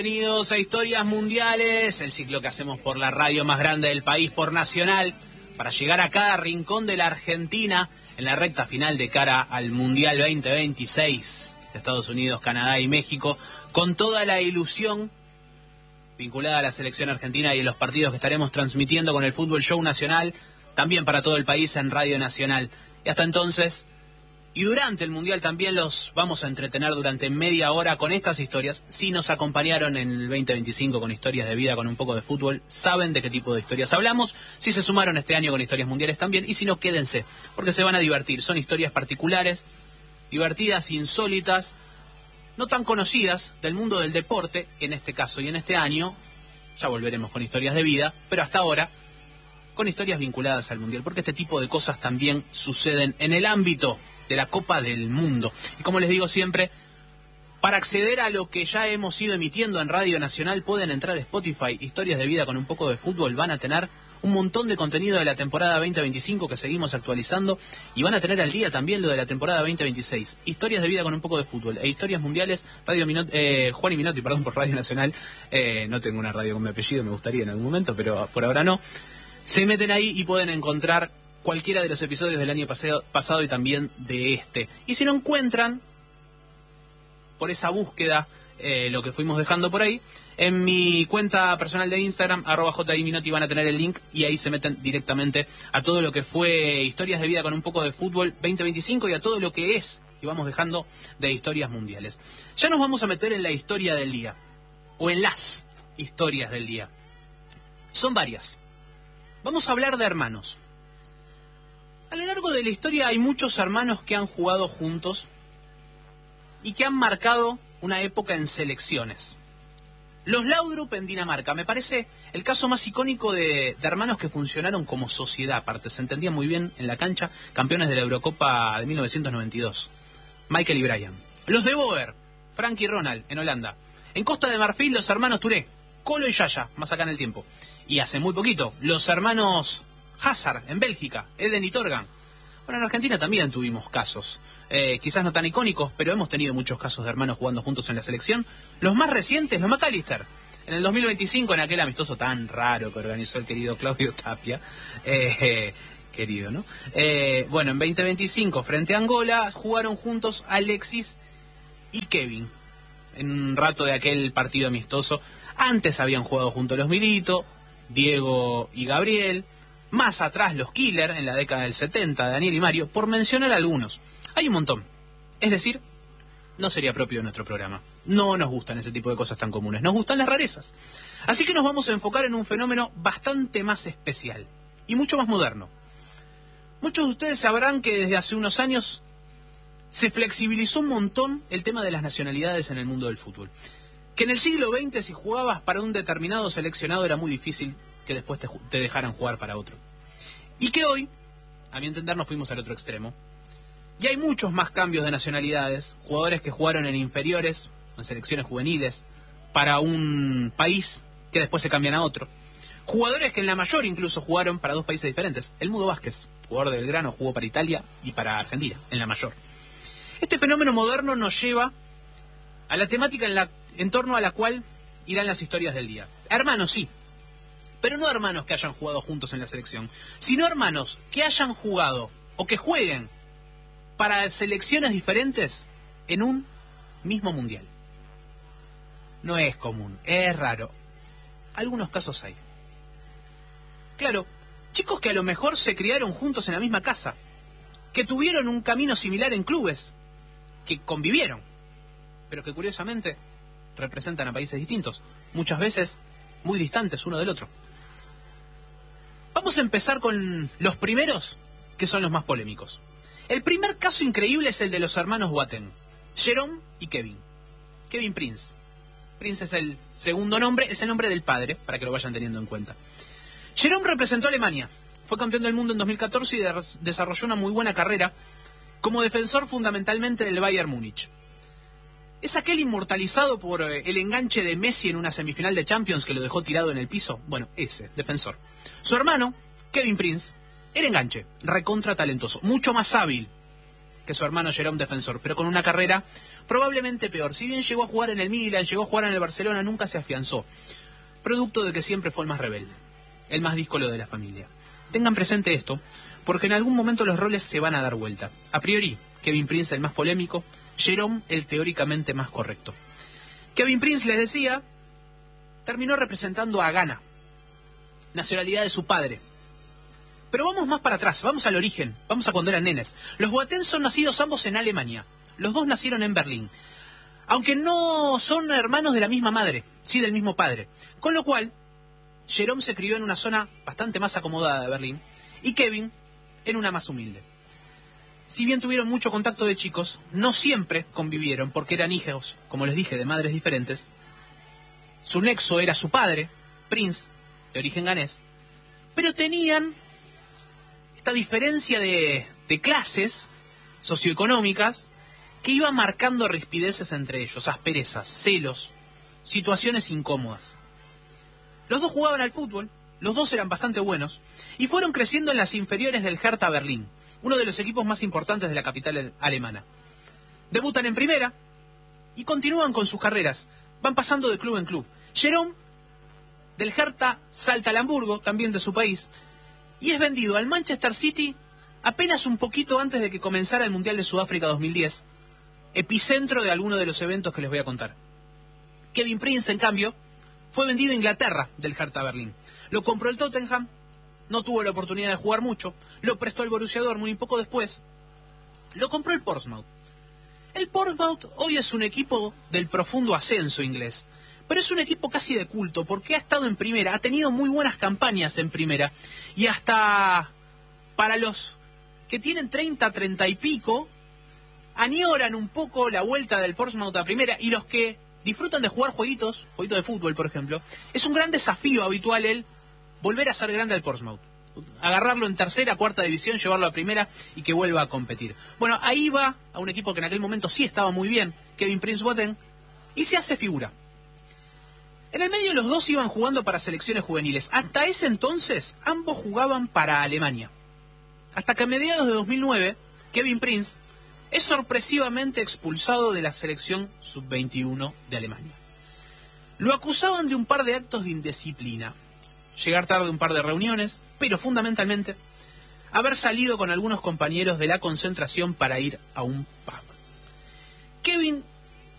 Bienvenidos a Historias Mundiales, el ciclo que hacemos por la radio más grande del país, por Nacional, para llegar a cada rincón de la Argentina en la recta final de cara al Mundial 2026 de Estados Unidos, Canadá y México, con toda la ilusión vinculada a la selección argentina y en los partidos que estaremos transmitiendo con el Fútbol Show Nacional, también para todo el país en Radio Nacional. Y hasta entonces, y durante el Mundial también los vamos a entretener durante media hora con estas historias. Si nos acompañaron en el 2025 con historias de vida, con un poco de fútbol, saben de qué tipo de historias hablamos. Si se sumaron este año con historias mundiales también, y si no, quédense, porque se van a divertir. Son historias particulares, divertidas, insólitas, no tan conocidas del mundo del deporte, en este caso y en este año. Ya volveremos con historias de vida, pero hasta ahora con historias vinculadas al Mundial, porque este tipo de cosas también suceden en el ámbito de la Copa del Mundo. Y como les digo siempre, para acceder a lo que ya hemos ido emitiendo en Radio Nacional, pueden entrar a Spotify, Historias de Vida con un poco de fútbol. Van a tener un montón de contenido de la temporada 2025 que seguimos actualizando, y van a tener al día también lo de la temporada 2026. Historias de Vida con un poco de fútbol e Historias Mundiales, Juan y Minotti, perdón, por Radio Nacional. No tengo una radio con mi apellido, me gustaría en algún momento, pero por ahora no. Se meten ahí y pueden encontrar cualquiera de los episodios del año pasado y también de este. Y si no encuentran, por esa búsqueda, lo que fuimos dejando por ahí, en mi cuenta personal de Instagram, @JIMinotti, van a tener el link y ahí se meten directamente a todo lo que fue Historias de Vida con un poco de fútbol 2025 y a todo lo que es y vamos dejando de historias mundiales. Ya nos vamos a meter en la historia del día, o en las historias del día. Son varias. Vamos a hablar de hermanos. A lo largo de la historia hay muchos hermanos que han jugado juntos y que han marcado una época en selecciones. Los Laudrup en Dinamarca, me parece el caso más icónico de hermanos que funcionaron como sociedad aparte, se entendían muy bien en la cancha, campeones de la Eurocopa de 1992. Michael y Brian. Los de Boer, Frank y Ronald en Holanda. En Costa de Marfil, los hermanos Touré, Colo y Yaya, más acá en el tiempo. Y hace muy poquito, los hermanos Hazard en Bélgica, Eden y Torgan. Bueno, en Argentina también tuvimos casos, quizás no tan icónicos, pero hemos tenido muchos casos de hermanos jugando juntos en la selección. Los más recientes, los McAllister. En el 2025, en aquel amistoso tan raro que organizó el querido Claudio Tapia, querido, ¿no? Bueno, en 2025, frente a Angola, jugaron juntos Alexis y Kevin, en un rato de aquel partido amistoso. Antes habían jugado juntos los Milito, Diego y Gabriel. Más atrás los Killer, en la década del 70, Daniel y Mario, por mencionar algunos. Hay un montón. Es decir, no sería propio de nuestro programa. No nos gustan ese tipo de cosas tan comunes. Nos gustan las rarezas. Así que nos vamos a enfocar en un fenómeno bastante más especial y mucho más moderno. Muchos de ustedes sabrán que desde hace unos años se flexibilizó un montón el tema de las nacionalidades en el mundo del fútbol. Que en el siglo XX, si jugabas para un determinado seleccionado, era muy difícil que después te dejaran jugar para otro. Y que hoy, a mi entender, nos fuimos al otro extremo. Y hay muchos más cambios de nacionalidades, jugadores que jugaron en inferiores, en selecciones juveniles, para un país que después se cambian a otro. Jugadores que en la mayor incluso jugaron para dos países diferentes. El Mudo Vázquez, jugador de Belgrano, jugó para Italia y para Argentina, en la mayor. Este fenómeno moderno nos lleva a la temática en torno a la cual irán las historias del día. Hermanos, sí. Pero no hermanos que hayan jugado juntos en la selección, sino hermanos que hayan jugado o que jueguen para selecciones diferentes en un mismo mundial. No es común, es raro. Algunos casos hay. Claro, chicos que a lo mejor se criaron juntos en la misma casa, que tuvieron un camino similar en clubes, que convivieron, pero que curiosamente representan a países distintos, muchas veces muy distantes uno del otro. Vamos a empezar con los primeros, que son los más polémicos. El primer caso increíble es el de los hermanos Boateng, Jerome y Kevin. Kevin Prince. Prince es el segundo nombre, es el nombre del padre, para que lo vayan teniendo en cuenta. Jerome representó a Alemania, fue campeón del mundo en 2014 y desarrolló una muy buena carrera como defensor fundamentalmente del Bayern Múnich. ¿Es aquel inmortalizado por el enganche de Messi en una semifinal de Champions que lo dejó tirado en el piso? Bueno, ese, defensor. Su hermano, Kevin Prince, era enganche, recontra talentoso, mucho más hábil que su hermano Jerome, defensor, pero con una carrera probablemente peor. Si bien llegó a jugar en el Milan, llegó a jugar en el Barcelona, nunca se afianzó. Producto de que siempre fue el más rebelde, el más díscolo de la familia. Tengan presente esto, porque en algún momento los roles se van a dar vuelta. A priori, Kevin Prince el más polémico, Jerome el teóricamente más correcto. Kevin Prince, les decía, terminó representando a Ghana, nacionalidad de su padre. Pero vamos más para atrás, vamos al origen, vamos a cuando eran nenes. Los Boateng son nacidos ambos en Alemania. Los dos nacieron en Berlín. Aunque no son hermanos de la misma madre, sí del mismo padre. Con lo cual, Jerome se crió en una zona bastante más acomodada de Berlín y Kevin en una más humilde. Si bien tuvieron mucho contacto de chicos, no siempre convivieron porque eran hijos, como les dije, de madres diferentes. Su nexo era su padre, Prince, de origen ganés, pero tenían esta diferencia de clases socioeconómicas que iban marcando rispideces entre ellos, asperezas, celos, situaciones incómodas. Los dos jugaban al fútbol, los dos eran bastante buenos, y fueron creciendo en las inferiores del Hertha Berlín, uno de los equipos más importantes de la capital alemana. Debutan en primera y continúan con sus carreras, van pasando de club en club. Jerome, del Hertha, salta al Hamburgo, también de su país, y es vendido al Manchester City apenas un poquito antes de que comenzara el Mundial de Sudáfrica 2010, epicentro de alguno de los eventos que les voy a contar. Kevin Prince, en cambio, fue vendido a Inglaterra del Hertha Berlín. Lo compró el Tottenham, no tuvo la oportunidad de jugar mucho, lo prestó el Borussia Dortmund y poco después lo compró el Portsmouth. El Portsmouth hoy es un equipo del profundo ascenso inglés, pero es un equipo casi de culto porque ha estado en primera, ha tenido muy buenas campañas en primera y hasta para los que tienen 30 y pico añoran un poco la vuelta del Portsmouth a primera, y los que disfrutan de jugar jueguitos de fútbol, por ejemplo, es un gran desafío habitual el volver a ser grande al Portsmouth. Agarrarlo en tercera, cuarta división, llevarlo a primera y que vuelva a competir. Bueno, ahí va a un equipo que en aquel momento sí estaba muy bien, Kevin Prince Boateng, y se hace figura. En el medio los dos iban jugando para selecciones juveniles. Hasta ese entonces, ambos jugaban para Alemania. Hasta que a mediados de 2009, Kevin Prince es sorpresivamente expulsado de la selección sub-21 de Alemania. Lo acusaban de un par de actos de indisciplina. Llegar tarde a un par de reuniones, pero fundamentalmente haber salido con algunos compañeros de la concentración para ir a un pub. Kevin